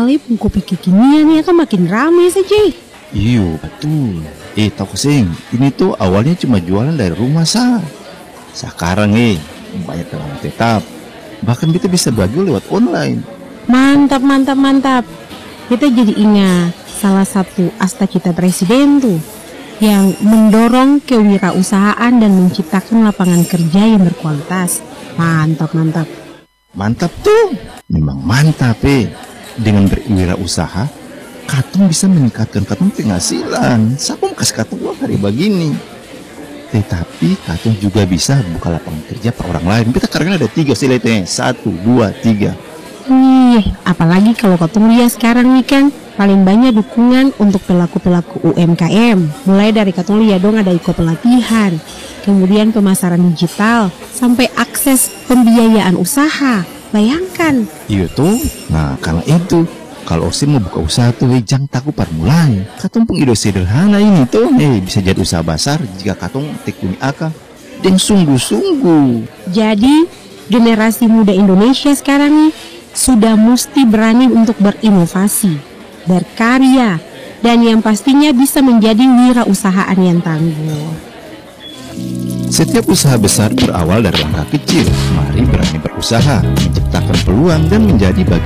sekalipun kopi kekinian ya kan makin ramai saja. Iyo, betul. Tahu Seng, ini tuh awalnya cuma jualan dari rumah sah. Sekarang banyak pelanggan tetap. Bahkan kita bisa bagi lewat online. Mantap, mantap, mantap. Kita jadi ingat salah satu asta-cita presiden tuh yang mendorong kewirausahaan dan menciptakan lapangan kerja yang berkualitas. Mantap, mantap. Mantap tuh, memang mantap Dengan berwirausaha, katong bisa meningkatkan katong penghasilan. Siapa mau kasih katong uang hari begini? Tetapi katong juga bisa buka lapangan kerja per orang lain. Kita karena ada 3 siletnya, 1, 2, 3. Apalagi kalau katong lihat sekarang nih kan, paling banyak dukungan untuk pelaku-pelaku UMKM. Mulai dari katong lihat dong ada ikut pelatihan, kemudian pemasaran digital, sampai akses pembiayaan usaha. Bayangkan. Iya tuh. Nah, karena itu, kalau Osim mau buka usaha tuh, jangan takut mulai. Katong pun ide sederhana ini tuh, bisa jadi usaha besar jika katong tekuni akal dan sungguh-sungguh. Jadi, generasi muda Indonesia sekarang nih sudah mesti berani untuk berinovasi, berkarya, dan yang pastinya bisa menjadi wirausahaan yang tangguh. Setiap usaha besar berawal dari langkah kecil. Mari berani berusaha, menciptakan peluang dan menjadi bagian